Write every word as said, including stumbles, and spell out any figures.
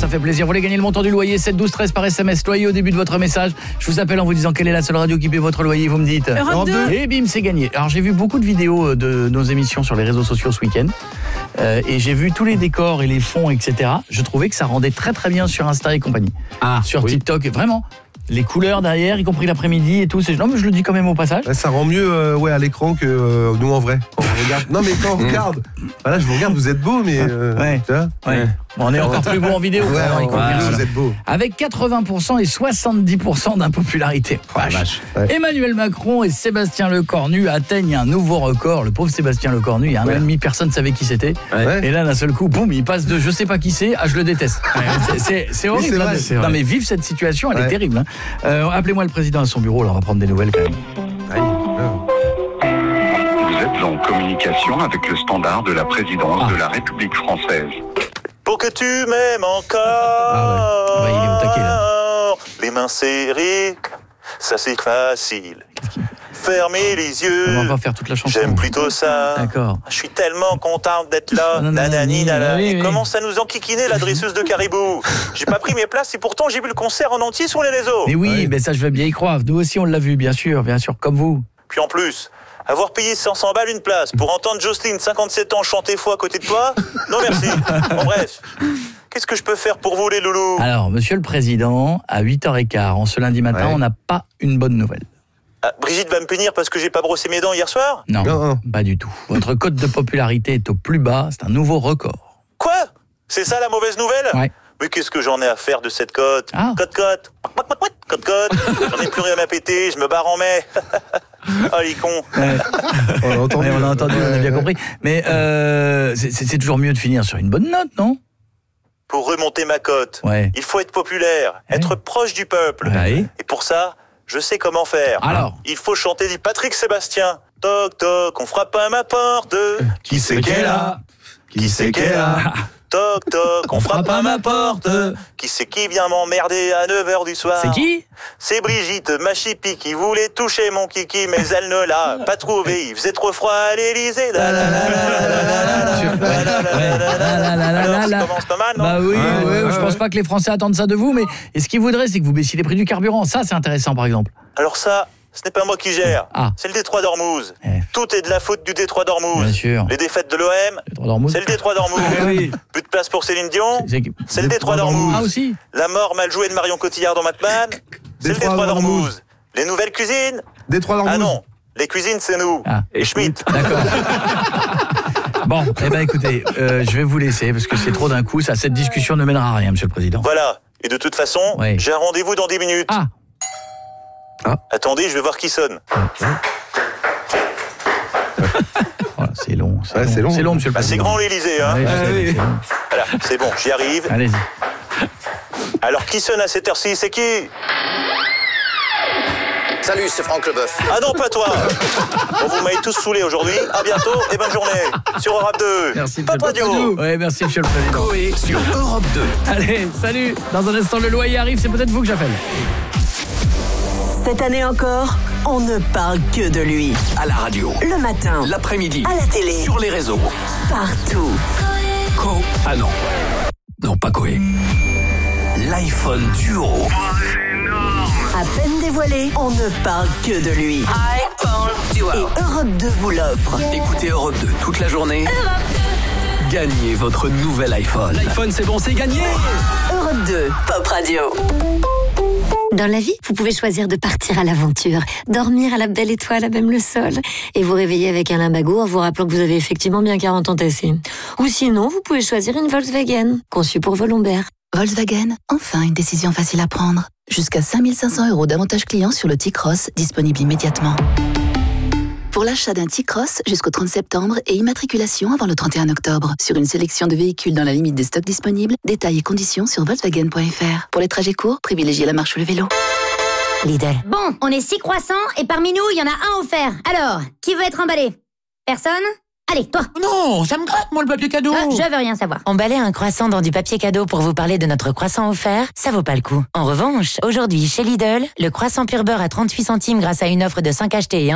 ça fait plaisir. Vous voulez gagner le montant du loyer, sept douze treize par S M S, loyer au début de votre message. Je vous appelle en vous disant quelle est la seule radio qui paie votre loyer, vous me dites Europe deux. Et bim, c'est gagné. Alors j'ai vu beaucoup de vidéos de nos émissions sur les réseaux sociaux ce week-end. Euh, et j'ai vu tous les décors et les fonds, et cetera. Je trouvais que ça rendait très très bien sur Insta et compagnie. Ah, sur oui. TikTok, vraiment. Les couleurs derrière, y compris l'après-midi et tout. C'est... Non, mais je le dis quand même au passage. Ouais, ça rend mieux euh, ouais, à l'écran que euh, nous en vrai. Quand on regarde. Non, mais quand on regarde, voilà, je vous regarde, vous êtes beau, mais. Euh, Ouais. tu vois Ouais. Bon, on est encore plus beau en vidéo. Ouais, Alors, y en compris vidéo, là. vous êtes beau. Avec quatre-vingts pour cent et soixante-dix pour cent d'impopularité. Vache. vache. Ouais. Emmanuel Macron et Sébastien Lecornu atteignent un nouveau record. Le pauvre Sébastien Lecornu, il y a un Ouais. an et demi, personne ne savait qui c'était. Ouais. Et là, d'un seul coup, boum, il passe de je sais pas qui c'est à je le déteste. C'est, c'est, c'est horrible. c'est hein, vrai, de- c'est non, vrai. mais vive cette situation, elle Ouais. est terrible. Hein. Euh, appelez-moi le président à son bureau, là, on va prendre des nouvelles quand même. Aïe, ouais. Vous êtes en communication avec le standard de la présidence Ah. de la République française. Pour que tu m'aimes encore. Ah ouais. Ah bah, il est au taquet, là. Les mains serrées, ça c'est facile. Fermez les yeux. On va pas faire toute la chanson. J'aime plutôt ça. D'accord. Je suis tellement contente d'être là. Nanani, Nanani, nanana. oui, oui. Il commence à nous enquiquiner la dresseuse de Caribou. J'ai pas pris mes places et pourtant j'ai vu le concert en entier sur les réseaux. Mais oui, Ouais. ben ça je veux bien y croire. Nous aussi on l'a vu, bien sûr, bien sûr, comme vous. Puis en plus, avoir payé cinq cents balles une place pour entendre Jocelyne, cinquante-sept ans, chanter faux à côté de toi, non merci. Bon bref, qu'est-ce que je peux faire pour vous les loulous? Alors, monsieur le président, à huit heures quinze, en ce lundi matin, Ouais. on n'a pas une bonne nouvelle. Ah, Brigitte va me punir parce que j'ai pas brossé mes dents hier soir? Non, Non, non. pas du tout. Votre cote de popularité est au plus bas, c'est un nouveau record. Quoi? C'est ça la mauvaise nouvelle? Ouais. Mais qu'est-ce que j'en ai à faire de cette cote? Ah. Cote cote, cote cote, j'en ai plus rien à péter, je me barre en mai. Oh les cons. Ouais. On a entendu. Ouais, on a entendu, on a bien Ouais, compris. Mais euh, c'est, c'est- c'est toujours mieux de finir sur une bonne note, non? Pour remonter ma cote, Ouais. il faut être populaire, Ouais. être proche du peuple. Ouais. Et pour ça, je sais comment faire. Alors? Il faut chanter du Patrick Sébastien. Toc toc, on frappe à ma porte. Qui c'est qu'elle a? Qui c'est qu'elle a? Toc toc, on frappe à ma porte. Qui c'est qui vient m'emmerder à neuf heures du soir? C'est qui? C'est Brigitte, ma chipie, qui voulait toucher mon kiki, mais elle ne l'a pas trouvé. Il faisait trop froid à l'Élysée. Da, la, la, la, la, la, la, Ouais, la, la, ouais. la, la, Ah là là là Alors, là ça là. commence pas mal, non? Bah oui, Ouais, ouais, ouais, je ouais. pense pas que les Français attendent ça de vous, mais et ce qu'ils voudraient, c'est que vous baissiez les prix du carburant. Ça, c'est intéressant, par exemple. Alors ça, ce n'est pas moi qui gère. Ah. C'est le Détroit d'Ormuz. Eh. Tout est de la faute du Détroit d'Ormuz. Bien sûr. Les défaites de l'O M, Le droit d'Ormuz. c'est le Détroit d'Ormuz. Oui. Plus de place pour Céline Dion, C'est, c'est le Détroit d'Ormuz. Ah aussi. La mort mal jouée de Marion Cotillard dans Batman, c'est le Détroit Détroit d'Ormuz. d'Ormuz. Les nouvelles cuisines, Détroit d'Ormuz. ah non, les cuisines c'est nous. Ah. Et Schmitt. D'accord. Bon, eh ben écoutez, euh, je vais vous laisser parce que c'est trop d'un coup. Ça, cette discussion ne mènera à rien, monsieur le président. Voilà. Et de toute façon, Ouais. j'ai un rendez-vous dans dix minutes. Ah, Attendez, je vais voir qui sonne. voilà, c'est long. C'est Ouais, long. c'est long. C'est long, monsieur le Bah, c'est président. grand l'Élysée, hein. Ouais, je sais, oui. c'est long. Voilà, c'est bon, j'y arrive. Allez-y. Alors qui sonne à cette heure-ci, c'est qui? Salut, c'est Franck Leboeuf. Ah non, pas toi. Bon, vous m'avez tous saoulé aujourd'hui. À bientôt et bonne journée sur Europe deux. Merci, Pop monsieur le Radio. président. Ouais, merci, monsieur le président. Coé sur Europe deux. Allez, salut. Dans un instant, le loyer arrive. C'est peut-être vous que j'appelle. Cette année encore, on ne parle que de lui. À la radio, Le matin, l'après-midi, à la télé, sur les réseaux. partout. Co. Ah non. Non, pas Coé. L'iPhone Duo. À peine dévoilé, on ne parle que de lui. Et Europe deux vous l'offre. Écoutez Europe deux toute la journée. Gagnez votre nouvel iPhone. L'iPhone, c'est bon, c'est gagné. Europe deux, Pop Radio. Dans la vie, vous pouvez choisir de partir à l'aventure, dormir à la belle étoile à même le sol, et vous réveiller avec un limbago en vous rappelant que vous avez effectivement bien quarante ans tassés. Ou sinon, vous pouvez choisir une Volkswagen, conçue pour vos lombaires. Volkswagen, enfin une décision facile à prendre. Jusqu'à cinq mille cinq cents euros d'avantages clients sur le T-Cross, disponible immédiatement. Pour l'achat d'un T-Cross jusqu'au trente septembre et immatriculation avant le trente et un octobre. Sur une sélection de véhicules dans la limite des stocks disponibles, détails et conditions sur volkswagen point f r. Pour les trajets courts, privilégiez la marche ou le vélo. Lidl. Bon, on est six croissants et parmi nous, il y en a un offert. Alors, qui veut être emballé? Personne? Allez, toi. Non, ça me gratte, moi, le papier cadeau. Ah, je veux rien savoir. Emballer un croissant dans du papier cadeau pour vous parler de notre croissant offert, ça vaut pas le coup. En revanche, aujourd'hui, chez Lidl, le croissant pur beurre à trente-huit centimes grâce à une offre de cinq achetés et un